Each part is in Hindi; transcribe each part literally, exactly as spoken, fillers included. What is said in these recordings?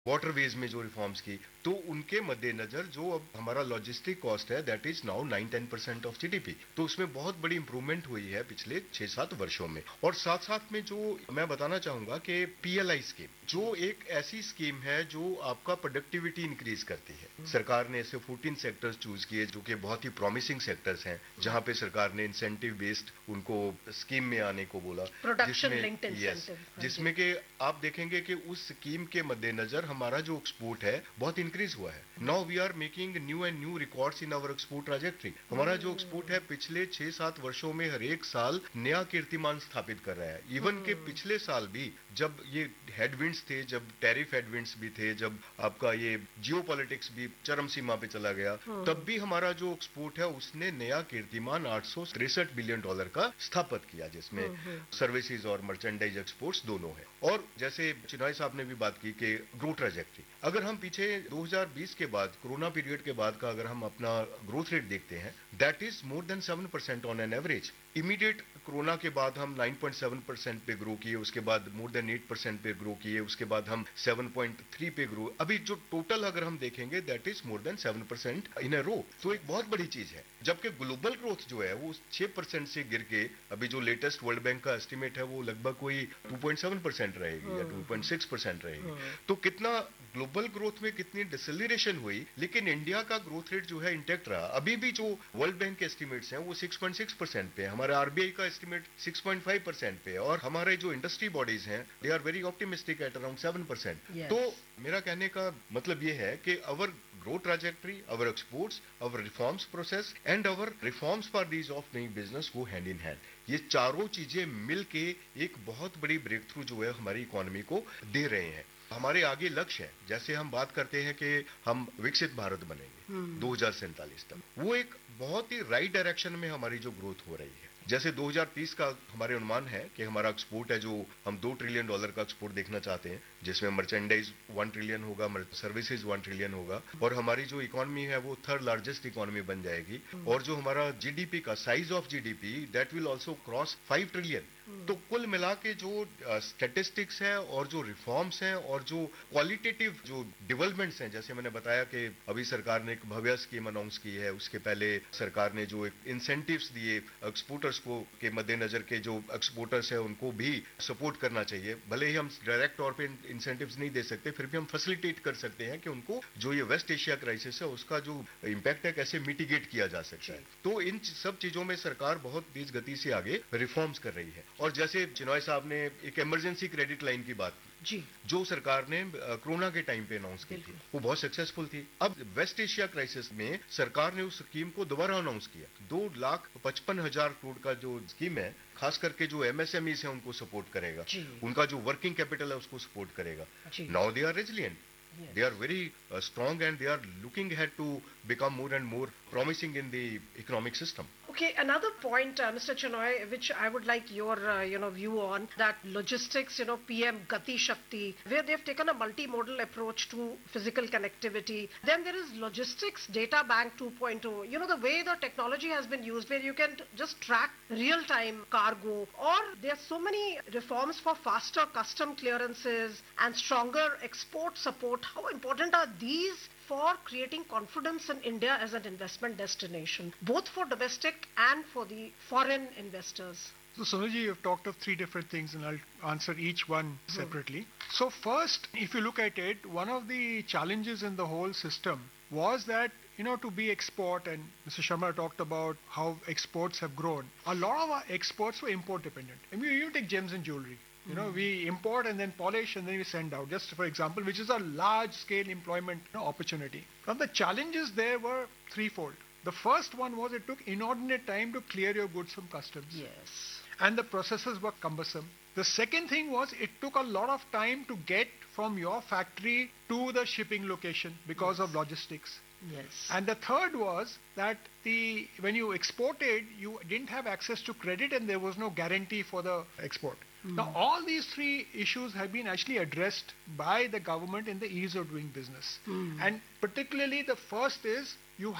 वाटरवेज में जो रिफॉर्म्स की, तो उनके मद्देनजर जो अब हमारा लॉजिस्टिक कॉस्ट है that is now nine ten percent of GDP, तो उसमें बहुत बड़ी इंप्रूवमेंट हुई है पिछले छह सात वर्षों में। और साथ साथ में जो मैं बताना चाहूंगा कि पीएलआई स्कीम जो एक ऐसी स्कीम है जो आपका प्रोडक्टिविटी इंक्रीज करती है। सरकार ने ऐसे फोर्टीन सेक्टर्स चूज किए जो कि बहुत ही प्रॉमिसिंग सेक्टर्स हैं, जहां पे सरकार ने इंसेंटिव बेस्ड उनको स्कीम में आने को बोला, प्रोडक्शन लिंक्ड यस, इंसेंटिव, जिसमें कि आप देखेंगे कि उस स्कीम के मद्देनजर हमारा जो एक्सपोर्ट है बहुत इंक्रीज हुआ है। Now we are making new and new records in our export trajectory. हमारा जो एक्सपोर्ट है पिछले छह सात वर्षों में हर एक साल नया कीर्तिमान स्थापित कर रहा है। इवन के पिछले साल भी जब ये हेडविंड्स थे, जब टैरिफ हेडविंड्स भी थे, जब आपका ये जियोपॉलिटिक्स भी चरम सीमा पे चला गया, तब भी हमारा जो एक्सपोर्ट है उसने नया कीर्तिमान आठ सौ तिरसठ बिलियन डॉलर का स्थापित किया, जिसमें सर्विसेज और मर्चेंडाइज एक्सपोर्ट्स दोनों है। और जैसे चिनाई साहब ने भी बात की कि ग्रोथ ट्रैजेक्टरी, अगर हम पीछे दो हज़ार बीस के बाद कोरोना पीरियड के बाद का अगर हम अपना ग्रोथ रेट देखते हैं that is more than seven percent on an average. Immediate corona के बाद हम नाइन पॉइंट सेवन परसेंट पे ग्रो किए, उसके बाद मोर देन एट परसेंट पे ग्रो किए, उसके बाद हम सेवन पॉइंट थ्री पे ग्रो, अभी जो टोटल अगर हम देखेंगे that is more than seven percent in अ रो। तो एक बहुत बड़ी चीज है। जबकि ग्लोबल ग्रोथ जो है वो छह परसेंट से गिर के अभी जो लेटेस्ट वर्ल्ड बैंक का एस्टिमेट है वो लगभग कोई टू पॉइंट सेवन परसेंट रहेगी या टू पॉइंट सिक्स परसेंट रहेगी। तो कितना ग्लोबल ग्रोथ में कितनी डिसेलरेशन हुई, लेकिन इंडिया का ग्रोथ रेट जो है इंटैक्ट रहा। अभी भी जो वर्ल्ड बैंक के एस्टिमेट्स हैं वो सिक्स पॉइंट सिक्स परसेंट पे, हमारा आरबीआई का estimate six point five percent पे, और हमारे जो इंडस्ट्री बॉडीज हैं they are very optimistic at around seven percent. तो मेरा कहने का मतलब ये है कि अवर growth trajectory, our exports, our reforms process and our reforms for these of doing business go hand in hand। ये चारों चीजें मिलके एक बहुत बड़ी ब्रेक थ्रू जो है हमारी इकोनॉमी को दे रहे हैं। हमारे आगे लक्ष्य है, जैसे हम बात करते हैं कि हम विकसित भारत बनेंगे दो हज़ार सैंतालीस तक, वो एक बहुत ही राइट डायरेक्शन में हमारी जो ग्रोथ हो रही है। जैसे दो हज़ार तीस का हमारे अनुमान है कि हमारा एक्सपोर्ट है जो हम दो ट्रिलियन डॉलर का एक्सपोर्ट देखना चाहते हैं, जिसमें मर्चेंडाइज वन ट्रिलियन होगा, सर्विसेज वन ट्रिलियन होगा, और हमारी जो इकोनॉमी है वो थर्ड लार्जेस्ट इकोनॉमी बन जाएगी। और जो हमारा जीडीपी का size of GDP that will also cross five trillion. तो कुल मिला के जो स्टैटिस्टिक्स है और जो रिफॉर्म्स हैं और जो क्वालिटेटिव जो डेवलपमेंट्स हैं, जैसे मैंने बताया कि अभी सरकार ने एक भव्य स्कीम अनाउंस की है, उसके पहले सरकार ने जो एक इंसेंटिव्स दिए एक्सपोर्टर्स को के मद्देनजर के जो एक्सपोर्टर्स है उनको भी सपोर्ट करना चाहिए। भले ही हम डायरेक्ट तौर पे इंसेंटिव्स नहीं दे सकते, फिर भी हम फैसिलिटेट कर सकते हैं कि उनको जो ये वेस्ट एशिया क्राइसिस है उसका जो इम्पैक्ट है कैसे मिटिगेट किया जा सकता है। तो इन सब चीजों में सरकार बहुत तेज गति से आगे रिफॉर्म्स कर रही है। और जैसे चिनॉय साहब ने एक इमरजेंसी क्रेडिट लाइन की बात की जी, जो सरकार ने कोरोना के टाइम पे अनाउंस की थी, वो बहुत सक्सेसफुल थी। अब वेस्ट एशिया क्राइसिस में सरकार ने उस स्कीम को दोबारा अनाउंस किया। दो लाख पचपन हजार करोड़ का जो स्कीम है, खास करके जो एमएसएमईज है उनको सपोर्ट करेगा, उनका जो वर्किंग कैपिटल है उसको सपोर्ट करेगा। Now they are resilient, they are very uh, strong and they are looking ahead to become more and more promising in the economic system. Okay, another point, uh, Mister Chenoy, which I would like your, uh, you know, view on, that logistics, you know, P M Gati Shakti, where they've taken a multimodal approach to physical connectivity. Then there is logistics data bank two point oh. You know, the way the technology has been used, where you can just track real-time cargo, or there are so many reforms for faster custom clearances and stronger export support. How important are these for creating confidence in India as an investment destination, both for domestic and for the foreign investors? So, Sonuji, you've talked of three different things, and I'll answer each one separately. Hmm. So, first, if you look at it, one of the challenges in the whole system was that, you know, to be export, and Mister Sharma talked about how exports have grown. A lot of our exports were import dependent. I mean, you take gems and jewelry. You know, we import and then polish and then we send out, just for example, which is a large scale employment, you know, opportunity. Now the challenges there were threefold. The first one was it took inordinate time to clear your goods from customs. Yes. And the processes were cumbersome. The second thing was it took a lot of time to get from your factory to the shipping location because yes. of logistics. Yes. And the third was that the when you exported, you didn't have access to credit and there was no guarantee for the export. Mm. Now, all these three issues have been actually addressed by the government in the ease of doing business. Mm. And particularly the first is you have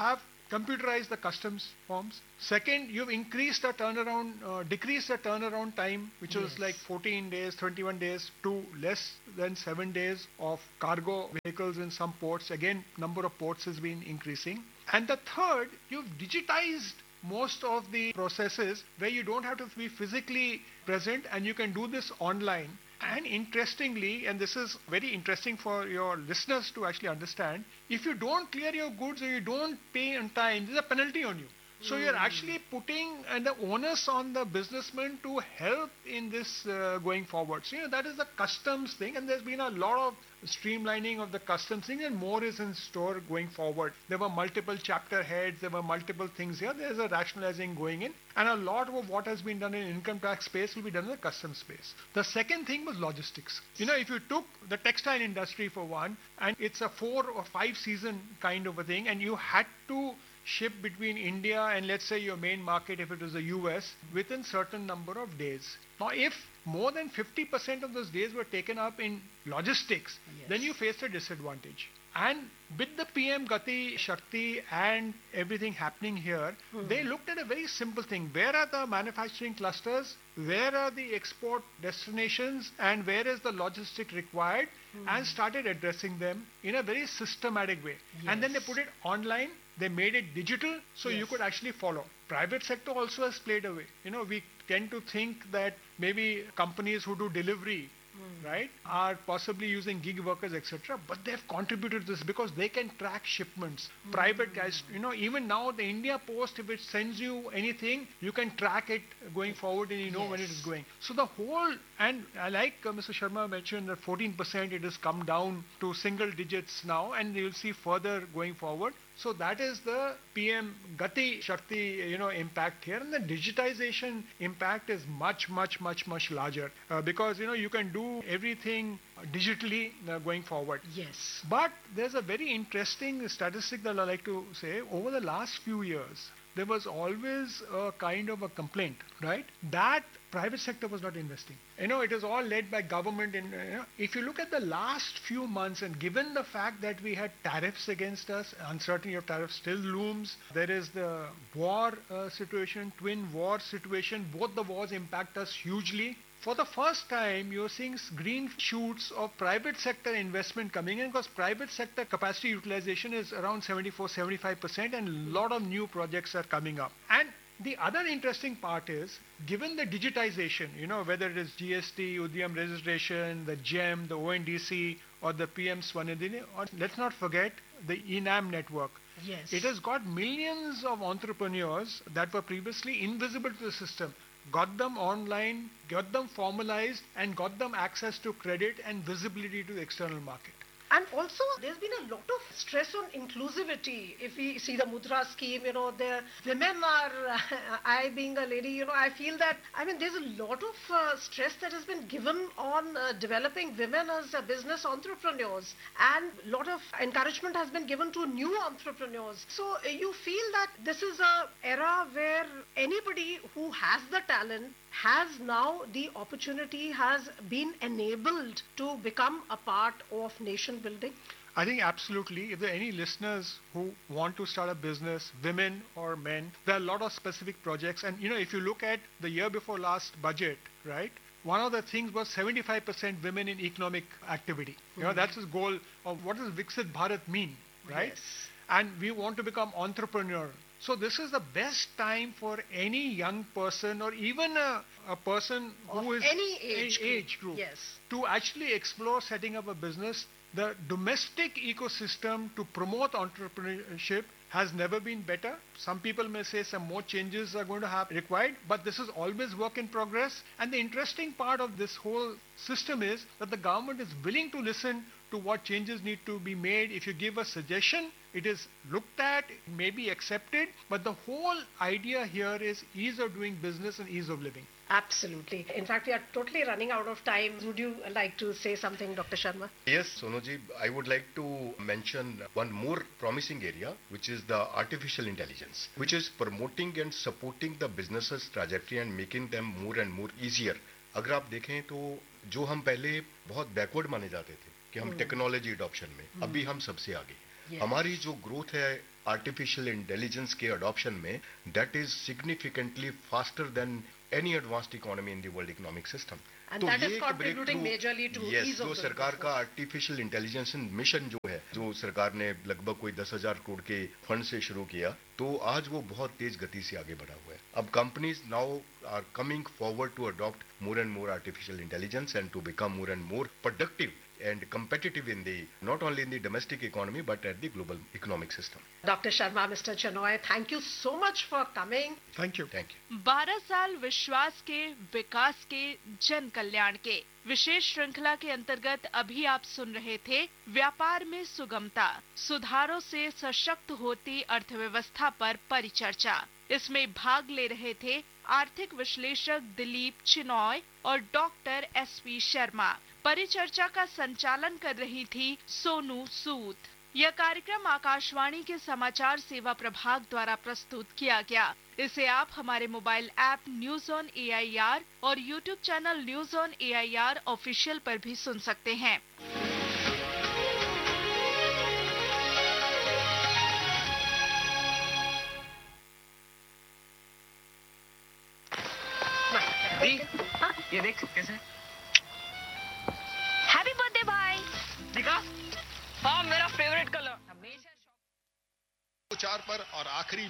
computerized the customs forms. Second, you've increased the turnaround, uh, decreased the turnaround time, which was Yes. like fourteen days, twenty-one days to less than seven days of cargo vehicles in some ports. Again, number of ports has been increasing. And the third, you've digitized most of the processes where you don't have to be physically present and you can do this online. And interestingly, and this is very interesting for your listeners to actually understand, if you don't clear your goods or you don't pay on time, there's a penalty on you. So you're actually putting uh, the onus on the businessman to help in this uh, going forward. So, you know, that is the customs thing, and there's been a lot of streamlining of the customs thing, and more is in store going forward. There were multiple chapter heads, there were multiple things here. There's a rationalizing going in, and a lot of what has been done in income tax space will be done in the customs space. The second thing was logistics. You know, if you took the textile industry for one, and it's a four or five season kind of a thing, and you had to ship between India and let's say your main market, if it was the U S, within certain number of days. Now, if more than fifty percent of those days were taken up in logistics, Yes. then you faced a disadvantage. And with the P M Gati Shakti and everything happening here, Hmm. they looked at a very simple thing. Where are the manufacturing clusters? Where are the export destinations? And where is the logistic required? And started addressing them in a very systematic way. And then they Yes. put it online. They made it digital, so you Yes. could actually follow. Private sector also has played away. You know, we tend to think that maybe companies who do delivery, right, are possibly using gig workers, et cetera. But they've contributed to this because they can track shipments. Private guys, you know, even now the India Post, if it sends you anything, you can track it going forward and you know when it is Yes. going. So the whole, and I like uh, Mister Sharma mentioned that fourteen percent it has come down to single digits now, and you'll see further going forward. So that is the P M Gati Shakti, you know, impact here, and the digitization impact is much, much, much, much larger uh, because you know you can do everything digitally uh, going forward. Yes. But there's a very interesting statistic that I like to say. Over the last few years, there was always a kind of a complaint, right, that private sector was not investing. You know, it is all led by government. And you know, if you look at the last few months, and given the fact that we had tariffs against us, uncertainty of tariffs still looms. There is the war uh, situation, twin war situation. Both the wars impact us hugely. For the first time, you're seeing s- green shoots of private sector investment coming in because private sector capacity utilization is around seventy-four, seventy-five percent and a lot of new projects are coming up. And the other interesting part is, given the digitization, you know, whether it is G S T, Udyam registration, the GEM, the O N D C, or the P M Swanidhi, or let's not forget the E NAM network. Yes. It has got millions of entrepreneurs that were previously invisible to the system, got them online, got them formalized, and got them access to credit and visibility to the external market. And also, there's been a lot of stress on inclusivity. If we see the Mudra scheme, you know, the women are, I being a lady, you know, I feel that, I mean, there's a lot of uh, stress that has been given on uh, developing women as uh, business entrepreneurs. And a lot of encouragement has been given to new entrepreneurs. So uh, you feel that this is a era where anybody who has the talent has now the opportunity, has been enabled to become a part of nation building? I think absolutely. If there are any listeners who want to start a business, women or men, there are a lot of specific projects. And, you know, if you look at the year before last budget, right, one of the things was seventy-five percent women in economic activity. You know, that's his goal of what does Viksit Bharat mean, right? Yes. And we want to become entrepreneur. So this is the best time for any young person or even a, a person Of who is any age a- group. age group Yes. to actually explore setting up a business. The domestic ecosystem to promote entrepreneurship has never been better. Some people may say some more changes are going to have required, but this is always work in progress. And the interesting part of this whole system is that the government is willing to listen to what changes need to be made. If you give a suggestion, it is looked at, it may be accepted, but the whole idea here is ease of doing business and ease of living. Absolutely. In fact, we are totally running out of time. Would you like to say something, Doctor Sharma? Yes, Sonoji, I would like to mention one more promising area, which is the artificial intelligence, which is promoting and supporting the businesses trajectory and making them more and more easier. अगर आप देखें तो जो हम पहले बहुत बैकवर्ड माने जाते थे कि हम टेक्नोलॉजी अडॉप्शन में, अभी हम सबसे आगे हैं। Yes. हमारी जो ग्रोथ है आर्टिफिशियल इंटेलिजेंस के अडॉप्शन में that is significantly faster than any advanced economy in the world economic system. And that is contributing majorly to yes, ease of जो doing सरकार business. का आर्टिफिशियल इंटेलिजेंस मिशन जो है, जो सरकार ने लगभग कोई दस हजार करोड़ के फंड से शुरू किया, तो आज वो बहुत तेज गति से आगे बढ़ा हुआ है। अब companies now are coming forward to adopt more and more artificial intelligence and to become more and more productive and competitive in the not only in the domestic economy but at the global economic system. Doctor Sharma, Mister Chenoy, thank you so much for coming. Thank you. Thank you. बारह साल विश्वास के, विकास के, जन कल्याण के विशेष श्रृंखला के अंतर्गत अभी आप सुन रहे थे व्यापार में सुगमता, सुधारों से सशक्त होती अर्थव्यवस्था पर परिचर्चा। इसमें भाग ले रहे थे आर्थिक विश्लेषक दिलीप चिनॉय और डॉक्टर एस पी शर्मा। परिचर्चा का संचालन कर रही थी सोनू सूद। यह कार्यक्रम आकाशवाणी के समाचार सेवा प्रभाग द्वारा प्रस्तुत किया गया। इसे आप हमारे mobile app news on A I R और YouTube channel news on A I R official पर भी सुन सकते हैं। ये देख कैसे हैप्पी बर्थडे भाई। दिखा, हाँ मेरा फेवरेट कलर। चार पर और आखिरी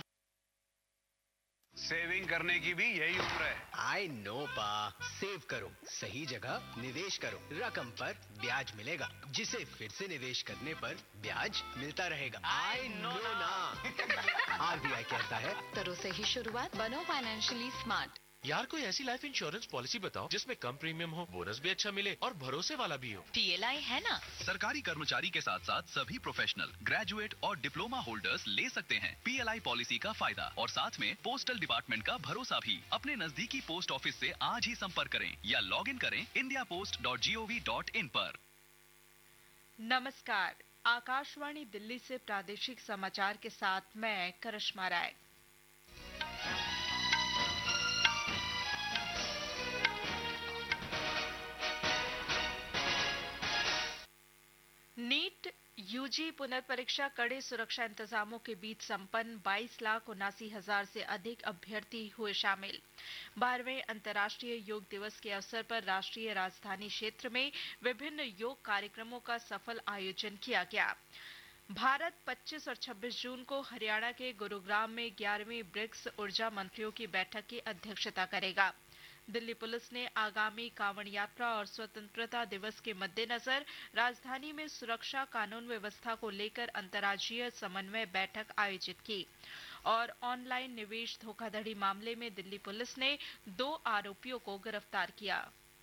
सेविंग करने की भी यही उम्र है। आई नो पा, सेव करो, सही जगह निवेश करो, रकम पर ब्याज मिलेगा, जिसे फिर से निवेश करने पर ब्याज मिलता रहेगा। आई नो ना। आरबीआई कहता है, करो सही शुरुआत, बनो फाइनेंशियली स्मार्ट। यार कोई ऐसी लाइफ इंश्योरेंस पॉलिसी बताओ जिसमें कम प्रीमियम हो, बोनस भी अच्छा मिले और भरोसे वाला भी हो। पी एल आई है ना। सरकारी कर्मचारी के साथ साथ सभी प्रोफेशनल, ग्रेजुएट और डिप्लोमा होल्डर्स ले सकते हैं पीएलआई पॉलिसी का फायदा और साथ में पोस्टल डिपार्टमेंट का भरोसा भी। अपने नजदीकी पोस्ट ऑफिस से आज ही संपर्क करें या लॉग इन करें India post dot G O V dot in पर। नमस्कार, आकाशवाणी दिल्ली से प्रादेशिक समाचार के साथ मैं करिश्मा राय। नीट यूजी पुनर्परीक्षा कड़े सुरक्षा इंतजामों के बीच संपन्न बाईस लाख उनासी हजार से अधिक अभ्यर्थी हुए शामिल। बारहवें अंतर्राष्ट्रीय योग दिवस के अवसर पर राष्ट्रीय राजधानी क्षेत्र में विभिन्न योग कार्यक्रमों का सफल आयोजन किया गया। भारत पच्चीस और छब्बीस जून को हरियाणा के गुरुग्राम में ग्यारहवीं ब्रिक्स ऊर्जा मंत्रियों की बैठक की अध्यक्षता करेगा। दिल्ली पुलिस ने आगामी कांवड़ यात्रा और स्वतंत्रता दिवस के मद्देनजर राजधानी में सुरक्षा कानून व्यवस्था को लेकर अंतर्राज्यीय समन्वय बैठक आयोजित की और ऑनलाइन निवेश धोखाधड़ी मामले में दिल्ली पुलिस ने दो आरोपियों को गिरफ्तार किया।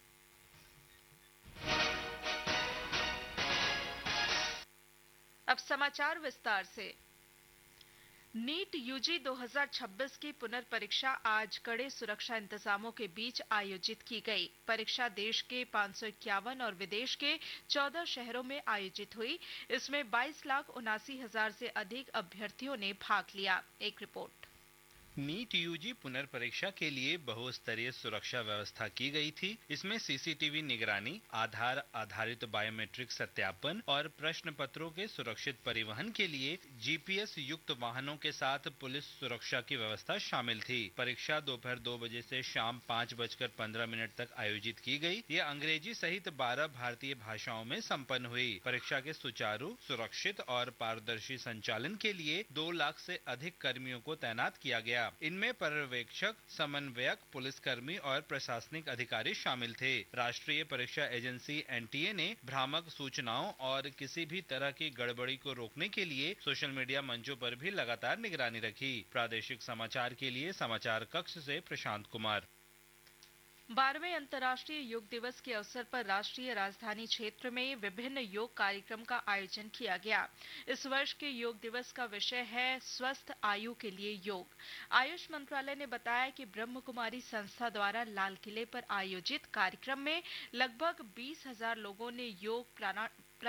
अब समाचार विस्तार से। नीट यूजी दो हज़ार छब्बीस की पुनर्परीक्षा आज कड़े सुरक्षा इंतजामों के बीच आयोजित की गई। परीक्षा देश के पाँच सौ इक्यावन और विदेश के चौदह शहरों में आयोजित हुई। इसमें बाईस लाख उनासी हजार से अधिक अभ्यर्थियों ने भाग लिया। एक रिपोर्ट। नीट यूजी पुनर्परीक्षा के लिए बहुस्तरीय सुरक्षा व्यवस्था की गई थी। इसमें सीसीटीवी निगरानी, आधार आधारित बायोमेट्रिक सत्यापन और प्रश्न पत्रों के सुरक्षित परिवहन के लिए जीपीएस युक्त वाहनों के साथ पुलिस सुरक्षा की व्यवस्था शामिल थी। परीक्षा दोपहर दो बजे से शाम पाँच बजकर पंद्रह मिनट तक आयोजित की गई। यह अंग्रेजी सहित बारह भारतीय भाषाओं में संपन्न हुई। परीक्षा के सुचारू, सुरक्षित और पारदर्शी संचालन के लिए दो लाख से अधिक कर्मियों को तैनात किया गया। इनमें पर्यवेक्षक, समन्वयक, पुलिसकर्मी और प्रशासनिक अधिकारी शामिल थे। राष्ट्रीय परीक्षा एजेंसी एनटीए ने भ्रामक सूचनाओं और किसी भी तरह की गड़बड़ी को रोकने के लिए सोशल मीडिया मंचों पर भी लगातार निगरानी रखी। प्रादेशिक समाचार के लिए समाचार कक्ष से प्रशांत कुमार। बारहवें अंतर्राष्ट्रीय योग दिवस के अवसर पर राष्ट्रीय राजधानी क्षेत्र में विभिन्न योग कार्यक्रम का आयोजन किया गया। इस वर्ष के योग दिवस का विषय है स्वस्थ आयु के लिए योग। आयुष मंत्रालय ने बताया कि ब्रह्म कुमारी संस्था द्वारा लाल किले पर आयोजित कार्यक्रम में लगभग बीस हजार लोगों ने योग प्राणा, प्रा,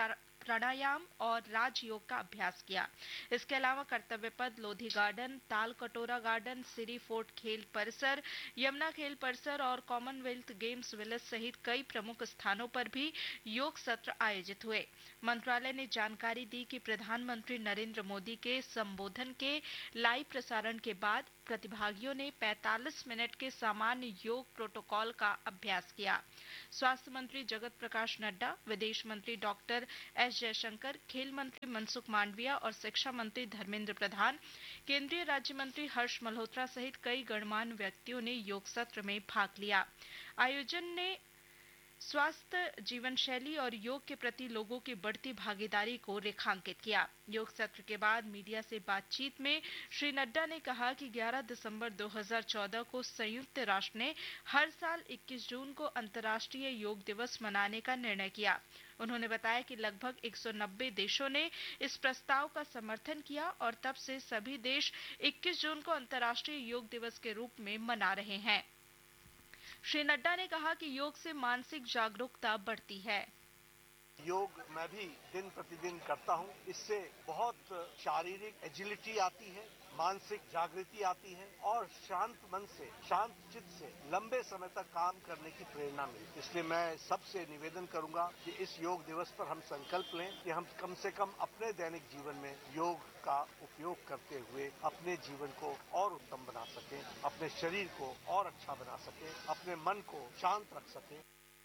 प्राणायाम और राजयोग का अभ्यास किया। इसके अलावा कर्तव्य पथ, लोधी गार्डन, ताल कटोरा गार्डन, सिरी फोर्ट खेल परिसर, यमुना खेल परिसर और कॉमनवेल्थ गेम्स विलेज सहित कई प्रमुख स्थानों पर भी योग सत्र आयोजित हुए। मंत्रालय ने जानकारी दी कि प्रधानमंत्री नरेंद्र मोदी के संबोधन के लाइव प्रसारण के बाद प्रतिभागियों ने पैंतालीस मिनट के सामान्य योग प्रोटोकॉल का अभ्यास किया। स्वास्थ्य मंत्री जगत प्रकाश नड्डा, विदेश मंत्री डॉक्टर एस जयशंकर, खेल मंत्री मनसुख मांडविया और शिक्षा मंत्री धर्मेंद्र प्रधान, केंद्रीय राज्य मंत्री हर्ष मल्होत्रा सहित कई गणमान्य व्यक्तियों ने योग सत्र में भाग लिया। आयोजन ने स्वास्थ्य जीवन शैली और योग के प्रति लोगों की बढ़ती भागीदारी को रेखांकित किया। योग सत्र के बाद मीडिया से बातचीत में श्री नड्डा ने कहा कि ग्यारह दिसंबर दो हज़ार चौदह को संयुक्त राष्ट्र ने हर साल इक्कीस जून को अंतर्राष्ट्रीय योग दिवस मनाने का निर्णय किया। उन्होंने बताया कि लगभग एक सौ नब्बे देशों ने इस प्रस्ताव का समर्थन किया और तब से सभी देश इक्कीस जून को अंतर्राष्ट्रीय योग दिवस के रूप में मना रहे हैं। श्री नड्डा ने कहा कि योग से मानसिक जागरूकता बढ़ती है। योग मैं भी दिन प्रतिदिन करता हूँ। इससे बहुत शारीरिक एजिलिटी आती है, मानसिक जागृति आती है और शांत मन से, शांत चित्त से लंबे समय तक काम करने की प्रेरणा मिलती है। इसलिए मैं सबसे निवेदन करूंगा कि इस योग दिवस पर हम संकल्प लें कि हम कम से कम अपने दैनिक जीवन में योग का उपयोग करते हुए अपने जीवन को और उत्तम बना सकें, अपने शरीर को और अच्छा बना सकें, अपने मन को शांत रख सकें।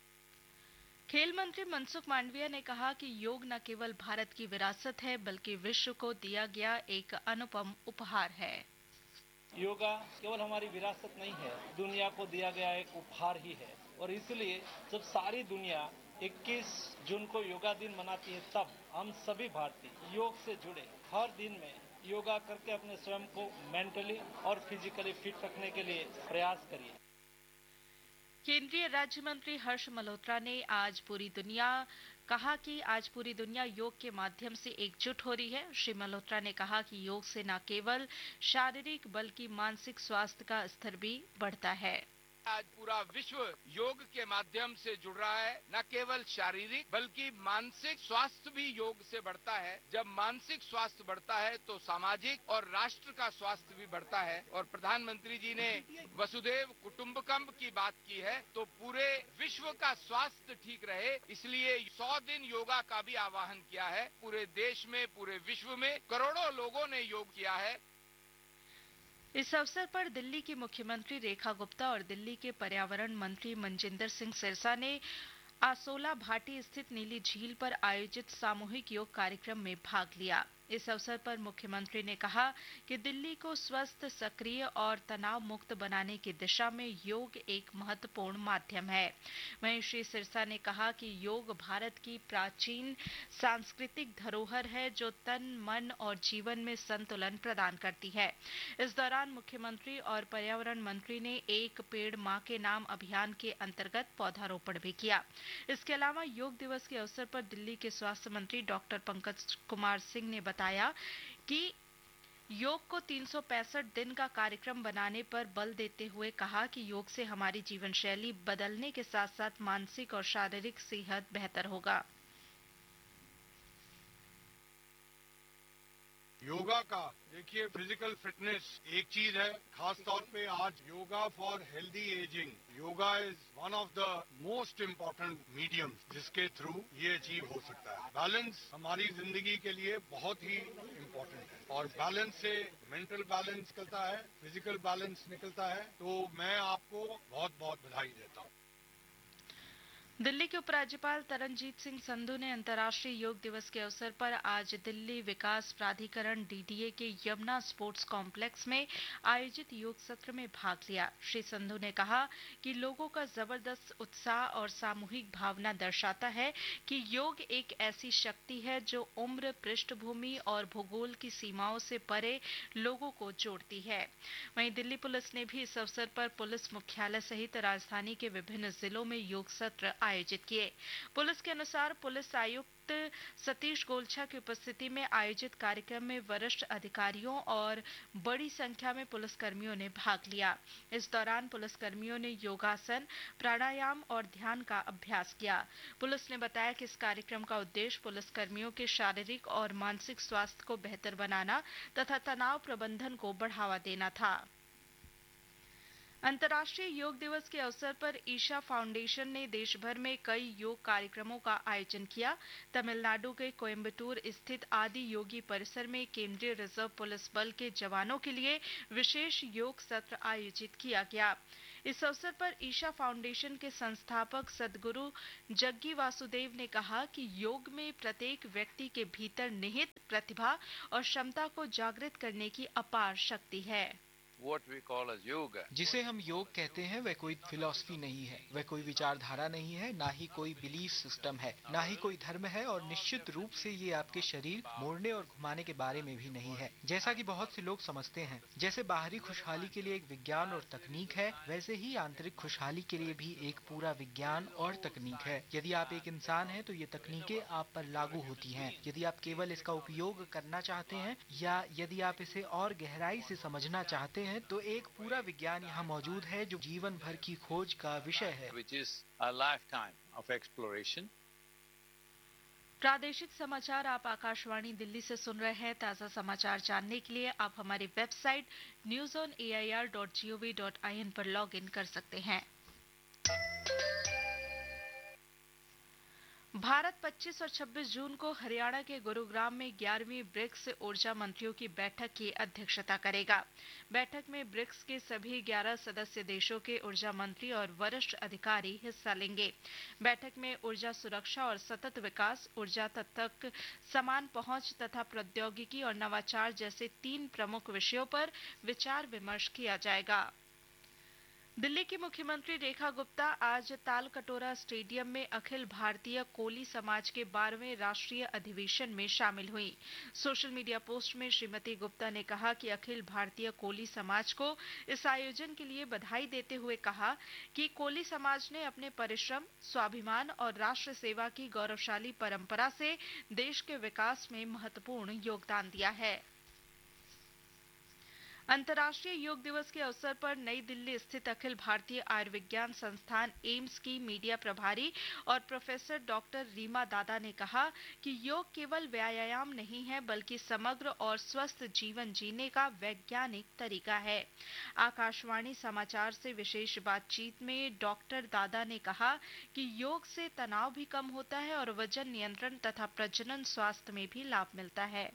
खेल मंत्री मनसुख मांडविया ने कहा कि योग न केवल भारत की विरासत है बल्कि विश्व को दिया गया एक अनुपम उपहार है। योगा केवल हमारी विरासत नहीं है, दुनिया को दिया गया एक उपहार ही है और इसलिए जब सारी दुनिया इक्कीस जून को योगा दिन मनाती है तब हम सभी भारतीय योग से जुड़े हर दिन में योगा करके अपने स्वयं को मेंटली और फिजिकली फिट रखने के लिए प्रयास करिए। केंद्रीय राज्य मंत्री हर्ष मल्होत्रा ने आज पूरी दुनिया कहा कि आज पूरी दुनिया योग के माध्यम से एकजुट हो रही है। श्री मल्होत्रा ने कहा कि योग से न केवल शारीरिक बल्कि मानसिक स्वास्थ्य का स्तर भी बढ़ता है। आज पूरा विश्व योग के माध्यम से जुड़ रहा है। न केवल शारीरिक बल्कि मानसिक स्वास्थ्य भी योग से बढ़ता है। जब मानसिक स्वास्थ्य बढ़ता है तो सामाजिक और राष्ट्र का स्वास्थ्य भी बढ़ता है। और प्रधानमंत्री जी ने वसुधैव कुटुंबकम की बात की है तो पूरे विश्व का स्वास्थ्य ठीक रहे इसलिए सौ दिन योगा का भी आह्वान किया है। पूरे देश में, पूरे विश्व में करोड़ों लोगों ने योग किया है। इस अवसर पर दिल्ली की मुख्यमंत्री रेखा गुप्ता और दिल्ली के पर्यावरण मंत्री मनजिंदर सिंह सिरसा ने आसोला भाटी स्थित नीली झील पर आयोजित सामूहिक योग कार्यक्रम में भाग लिया। इस अवसर पर मुख्यमंत्री ने कहा कि दिल्ली को स्वस्थ, सक्रिय और तनाव मुक्त बनाने की दिशा में योग एक महत्वपूर्ण माध्यम है। वहीं श्री सिरसा ने कहा कि योग भारत की प्राचीन सांस्कृतिक धरोहर है जो तन, मन और जीवन में संतुलन प्रदान करती है। इस दौरान मुख्यमंत्री और पर्यावरण मंत्री ने एक पेड़ मां के नाम अभियान के अंतर्गत पौधारोपण भी किया। इसके अलावा योग दिवस के अवसर पर दिल्ली के स्वास्थ्य मंत्री डॉक्टर पंकज कुमार सिंह ने बताया कि योग को तीन सौ पैंसठ दिन का कार्यक्रम बनाने पर बल देते हुए कहा कि योग से हमारी जीवन शैली बदलने के साथ साथ मानसिक और शारीरिक सेहत बेहतर होगा। योगा का देखिए फिजिकल फिटनेस एक चीज है, खास तौर पे आज yoga for healthy ageing, yoga is one of the most important medium जिसके थ्रू ये अचीव हो सकता है। बैलेंस हमारी जिंदगी के लिए बहुत ही इम्पोर्टेंट है और बैलेंस से मेंटल बैलेंस निकलता है, फिजिकल बैलेंस निकलता है। तो मैं आपको बहुत बहुत बधाई देता हूँ। दिल्ली के उपराज्यपाल तरनजीत सिंह संधू ने अंतर्राष्ट्रीय योग दिवस के अवसर पर आज दिल्ली विकास प्राधिकरण डीडीए के यमुना स्पोर्ट्स कॉम्प्लेक्स में आयोजित योग सत्र में भाग लिया। श्री संधू ने कहा कि लोगों का जबरदस्त उत्साह और सामूहिक भावना दर्शाता है कि योग एक ऐसी शक्ति है जो उम्र, पृष्ठभूमि और भूगोल की सीमाओं से परे लोगों को जोड़ती है। वहीं दिल्ली पुलिस ने भी इस अवसर पर पुलिस मुख्यालय सहित राजधानी के विभिन्न जिलों में योग सत्र आयोजित किए। पुलिस के अनुसार पुलिस आयुक्त आयुक्त सतीश गोलछा की उपस्थिति में आयोजित कार्यक्रम में वरिष्ठ अधिकारियों और बड़ी संख्या में पुलिसकर्मियों ने भाग लिया। इस दौरान पुलिसकर्मियों ने योगासन, प्राणायाम और ध्यान का अभ्यास किया। पुलिस ने बताया कि इस कार्यक्रम का उद्देश्य पुलिसकर्मियों के शारीरिक और मानसिक स्वास्थ्य को बेहतर बनाना तथा तनाव प्रबंधन को बढ़ावा देना था। अंतर्राष्ट्रीय योग दिवस के अवसर पर ईशा फाउंडेशन ने देश भर में कई योग कार्यक्रमों का आयोजन किया। तमिलनाडु के कोयम्बटूर स्थित आदि योगी परिसर में केंद्रीय रिजर्व पुलिस बल के जवानों के लिए विशेष योग सत्र आयोजित किया गया। इस अवसर पर ईशा फाउंडेशन के संस्थापक सदगुरु जग्गी वासुदेव ने कहा कि योग में प्रत्येक व्यक्ति के भीतर निहित प्रतिभा और क्षमता को जागृत करने की अपार शक्ति है। What we call as yoga. जिसे हम योग कहते हैं वह कोई फिलॉसफी नहीं है, वह कोई विचारधारा नहीं है, ना ही कोई बिलीफ सिस्टम है, ना ही कोई धर्म है और निश्चित रूप से ये आपके शरीर मोड़ने और घुमाने के बारे में भी नहीं है, जैसा कि बहुत से लोग समझते हैं। जैसे बाहरी खुशहाली के लिए एक विज्ञान और तकनीक है, वैसे ही आंतरिक खुशहाली के लिए भी एक पूरा विज्ञान और तकनीक है। यदि आप एक इंसान हैं तो ये तकनीकें आप पर लागू होती हैं। यदि आप केवल इसका उपयोग करना चाहते हैं या यदि आप इसे और गहराई से समझना चाहते हैं तो एक पूरा विज्ञान यहाँ मौजूद है जो जीवन भर की खोज का विषय है। Which is a lifetime of exploration. प्रादेशिक समाचार आप आकाशवाणी दिल्ली से सुन रहे हैं। ताजा समाचार जानने के लिए आप हमारी website news on A I R dot G O V dot I N पर लॉग इन कर सकते हैं। भारत पच्चीस और छब्बीस जून को हरियाणा के गुरुग्राम में ग्यारहवीं ब्रिक्स ऊर्जा मंत्रियों की बैठक की अध्यक्षता करेगा। बैठक में ब्रिक्स के सभी ग्यारह सदस्य देशों के ऊर्जा मंत्री और वरिष्ठ अधिकारी हिस्सा लेंगे। बैठक में ऊर्जा सुरक्षा और सतत विकास, ऊर्जा तक समान पहुंच तथा प्रौद्योगिकी और नवाचार जैसे तीन प्रमुख विषयों पर विचार विमर्श किया जाएगा। दिल्ली की मुख्यमंत्री रेखा गुप्ता आज तालकटोरा स्टेडियम में अखिल भारतीय कोली समाज के बारहवें राष्ट्रीय अधिवेशन में शामिल हुई। सोशल मीडिया पोस्ट में श्रीमती गुप्ता ने कहा कि अखिल भारतीय कोली समाज को इस आयोजन के लिए बधाई देते हुए कहा कि कोली समाज ने अपने परिश्रम, स्वाभिमान और राष्ट्र सेवा की गौरवशाली परंपरा से देश के विकास में महत्वपूर्ण योगदान दिया है। अंतर्राष्ट्रीय योग दिवस के अवसर पर नई दिल्ली स्थित अखिल भारतीय आयुर्विज्ञान संस्थान एम्स की मीडिया प्रभारी और प्रोफेसर डॉक्टर रीमा दादा ने कहा कि योग केवल व्यायाम नहीं है बल्कि समग्र और स्वस्थ जीवन जीने का वैज्ञानिक तरीका है। आकाशवाणी समाचार से विशेष बातचीत में डॉक्टर दादा ने कहा कि योग से तनाव भी कम होता है और वजन नियंत्रण तथा प्रजनन स्वास्थ्य में भी लाभ मिलता है।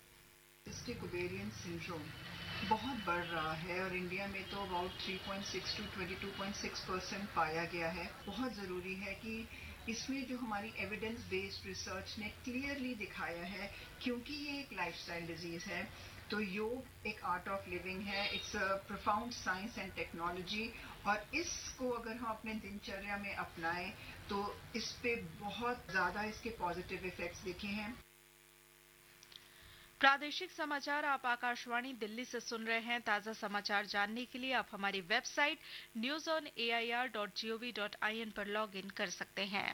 बहुत बढ़ रहा है और इंडिया में तो about three point six to twenty two point six percent पाया गया है। बहुत ज़रूरी है कि इसमें जो हमारी एविडेंस बेस्ड रिसर्च ने क्लियरली दिखाया है, क्योंकि ये एक लाइफस्टाइल डिजीज है तो योग एक आर्ट ऑफ लिविंग है, it's a profound science and technology और इसको अगर हम अपने दिनचर्या में अपनाएं तो इस पे बहुत ज़्यादा इसके पॉजिटिव इफेक्ट्स दिखे हैं। प्रादेशिक समाचार आप आकाशवाणी दिल्ली से सुन रहे हैं। ताजा समाचार जानने के लिए आप हमारी website news on A I R dot G O V dot I N पर लॉग इन कर सकते हैं।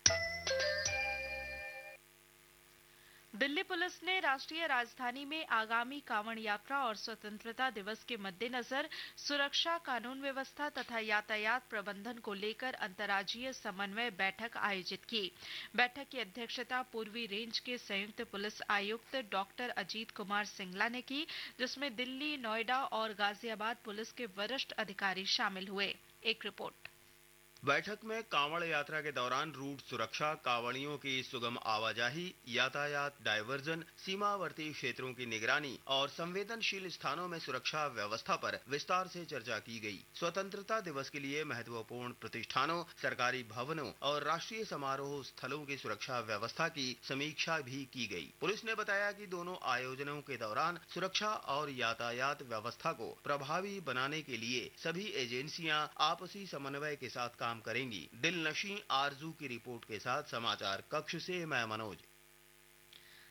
दिल्ली पुलिस ने राष्ट्रीय राजधानी में आगामी कांवड़ यात्रा और स्वतंत्रता दिवस के मद्देनजर सुरक्षा, कानून व्यवस्था तथा यातायात प्रबंधन को लेकर अंतर्राज्यीय समन्वय बैठक आयोजित की। बैठक की अध्यक्षता पूर्वी रेंज के संयुक्त पुलिस आयुक्त डॉक्टर अजीत कुमार सिंगला ने की, जिसमें दिल्ली, नोएडा और गाजियाबाद पुलिस के वरिष्ठ अधिकारी शामिल हुए। एक रिपोर्ट। बैठक में कांवड़ यात्रा के दौरान रूट सुरक्षा, कांवड़ियों की सुगम आवाजाही, यातायात डायवर्जन, सीमावर्ती क्षेत्रों की निगरानी और संवेदनशील स्थानों में सुरक्षा व्यवस्था पर विस्तार से चर्चा की गई। स्वतंत्रता दिवस के लिए महत्वपूर्ण प्रतिष्ठानों, सरकारी भवनों और राष्ट्रीय समारोह स्थलों की सुरक्षा व्यवस्था की समीक्षा भी की गई। पुलिस ने बताया कि दोनों आयोजनों के दौरान सुरक्षा और यातायात व्यवस्था को प्रभावी बनाने के लिए सभी एजेंसियां आपसी समन्वय के साथ काम करेंगी। दिल नशी आरजू की रिपोर्ट के साथ समाचार कक्ष से मैं मनोज।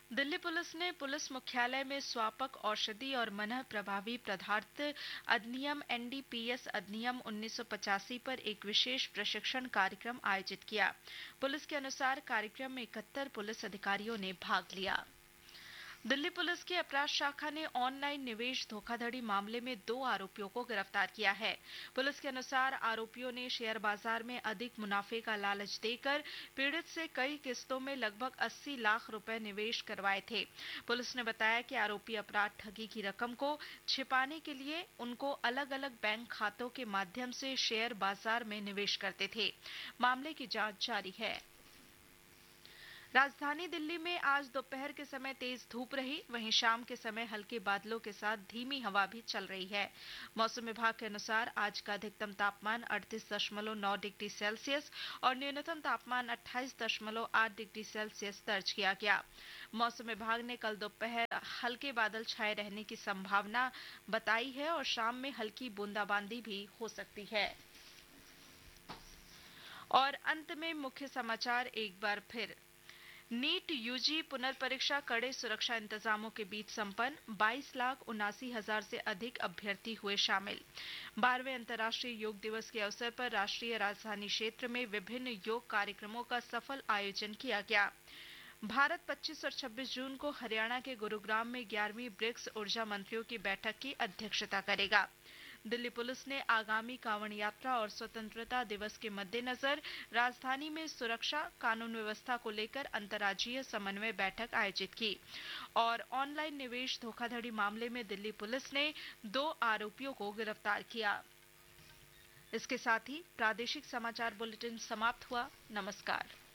दिल्ली पुलिस ने पुलिस मुख्यालय में स्वापक औषधि और मनः प्रभावी पदार्थ अधिनियम एन डी पी एस अधिनियम उन्नीस सौ पचासी पर एक विशेष प्रशिक्षण कार्यक्रम आयोजित किया। पुलिस के अनुसार कार्यक्रम में इकहत्तर पुलिस अधिकारियों ने भाग लिया। दिल्ली पुलिस की अपराध शाखा ने ऑनलाइन निवेश धोखाधड़ी मामले में दो आरोपियों को गिरफ्तार किया है। पुलिस के अनुसार आरोपियों ने शेयर बाजार में अधिक मुनाफे का लालच देकर पीड़ित से कई किस्तों में लगभग अस्सी लाख रुपए निवेश करवाए थे। पुलिस ने बताया कि आरोपी अपराध ठगी की रकम को छिपाने के लिए उनको अलग अलग बैंक खातों के माध्यम से शेयर बाजार में निवेश करते थे। मामले की जांच जारी है। राजधानी दिल्ली में आज दोपहर के समय तेज धूप रही, वहीं शाम के समय हल्के बादलों के साथ धीमी हवा भी चल रही है। मौसम विभाग के अनुसार आज का अधिकतम तापमान अड़तीस दशमलव नौ डिग्री सेल्सियस और न्यूनतम तापमान अट्ठाईस दशमलव आठ डिग्री सेल्सियस दर्ज किया गया। मौसम विभाग ने कल दोपहर हल्के बादल छाए रहने की संभावना बताई है और शाम में हल्की बूंदाबांदी भी हो सकती है। और अंत में मुख्य समाचार एक बार फिर। नीट यूजी पुनर्परीक्षा कड़े सुरक्षा इंतजामों के बीच संपन्न, बाईस लाख उनासी हजार से अधिक अभ्यर्थी हुए शामिल। बारहवें अंतर्राष्ट्रीय योग दिवस के अवसर पर राष्ट्रीय राजधानी क्षेत्र में विभिन्न योग कार्यक्रमों का सफल आयोजन किया गया। भारत पच्चीस और छब्बीस जून को हरियाणा के गुरुग्राम में ग्यारहवीं ब्रिक्स ऊर्जा मंत्रियों की बैठक की अध्यक्षता करेगा। दिल्ली पुलिस ने आगामी कांवड़ यात्रा और स्वतंत्रता दिवस के मद्देनजर राजधानी में सुरक्षा कानून व्यवस्था को लेकर अंतर्राज्यीय समन्वय बैठक आयोजित की। और ऑनलाइन निवेश धोखाधड़ी मामले में दिल्ली पुलिस ने दो आरोपियों को गिरफ्तार किया। इसके साथ ही प्रादेशिक समाचार बुलेटिन समाप्त हुआ। नमस्कार।